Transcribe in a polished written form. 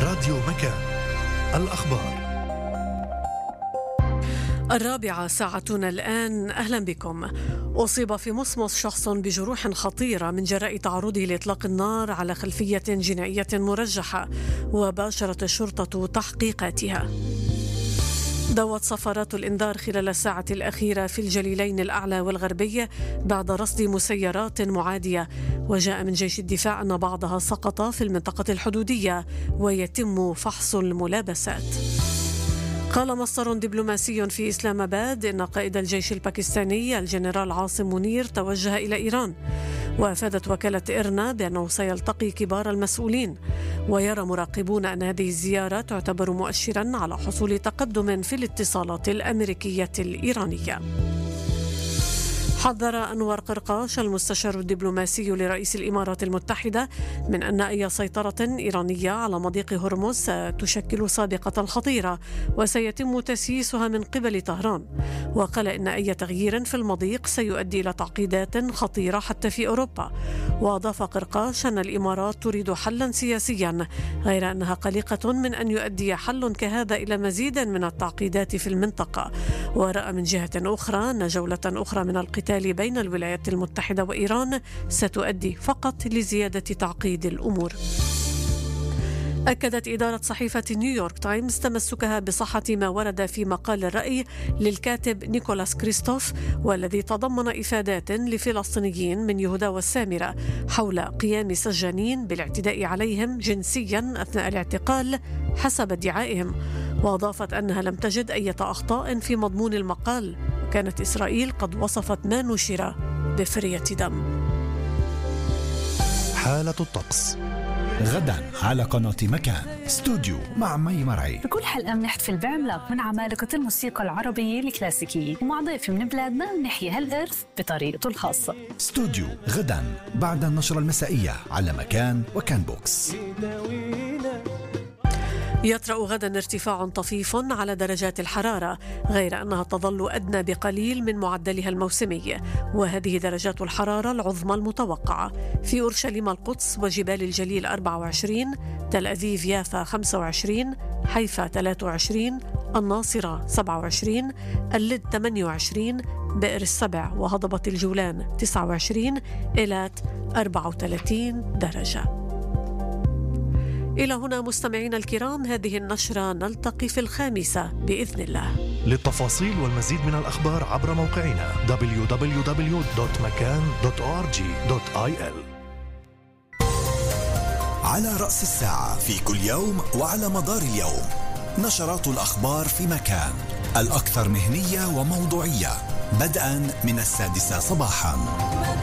راديو مكان. الأخبار 4 ساعتنا الآن. أهلا بكم. أصيب في مصمص شخص بجروح خطيرة من جراء تعرضه لإطلاق النار على خلفية جنائية مرجحة، وباشرت الشرطة تحقيقاتها. دوت صفارات الإنذار خلال الساعة الأخيرة في الجليلين الأعلى والغربي بعد رصد مسيرات معادية، وجاء من جيش الدفاع أن بعضها سقط في المنطقة الحدودية ويتم فحص الملابسات. قال مصدر دبلوماسي في إسلام آباد إن قائد الجيش الباكستاني الجنرال عاصم منير توجه إلى إيران، وأفادت وكالة إرنا بأنه سيلتقي كبار المسؤولين، ويرى مراقبون أن هذه الزيارة تعتبر مؤشرا على حصول تقدم في الاتصالات الأمريكية الإيرانية. حذر أنور قرقاش المستشار الدبلوماسي لرئيس الإمارات المتحدة من أن أي سيطرة إيرانية على مضيق هرمز ستشكل سابقة خطيرة وسيتم تسييسها من قبل طهران، وقال إن أي تغيير في المضيق سيؤدي إلى تعقيدات خطيرة حتى في أوروبا. وأضاف قرقاش أن الإمارات تريد حلا سياسيا، غير أنها قلقة من أن يؤدي حل كهذا إلى مزيد من التعقيدات في المنطقة. ورأى من جهة أخرى أن جولة أخرى من القتال بين الولايات المتحدة وإيران ستؤدي فقط لزيادة تعقيد الأمور. أكدت إدارة صحيفة نيويورك تايمز تمسكها بصحة ما ورد في مقال الرأي للكاتب نيكولاس كريستوف، والذي تضمن إفادات لفلسطينيين من يهودا والسامرة حول قيام سجانين بالاعتداء عليهم جنسيا أثناء الاعتقال حسب ادعائهم. وأضافت أنها لم تجد أي أخطاء في مضمون المقال، وكانت إسرائيل قد وصفت ما نشر بفرية دم. حالة الطقس غدا على قناة مكان استوديو مع مي مرعي. بكل حلقة بنحتفل بعملاق من عمالقة الموسيقى العربية الكلاسيكية، ومع ضيف من بلادنا نحيي هالإرث بطريقته الخاصة. استوديو غدا بعد النشرة المسائية على مكان وكان بوكس. يطرأ غدا ارتفاع طفيف على درجات الحرارة، غير أنها تظل أدنى بقليل من معدلها الموسمي، وهذه درجات الحرارة العظمى المتوقعة: في أورشليم القدس وجبال الجليل 24، تل أبيب يافا 25، حيفا 23، الناصرة 27، اللد 28، بئر السبع وهضبة الجولان 29، إيلات 34 درجة. إلى هنا مستمعينا الكرام هذه النشرة، نلتقي في 5 بإذن الله. للتفاصيل والمزيد من الأخبار عبر موقعنا www.makan.org.il. على رأس الساعة في كل يوم وعلى مدار اليوم نشرات الأخبار في مكان، الأكثر مهنية وموضوعية، بدءا من 6 صباحا.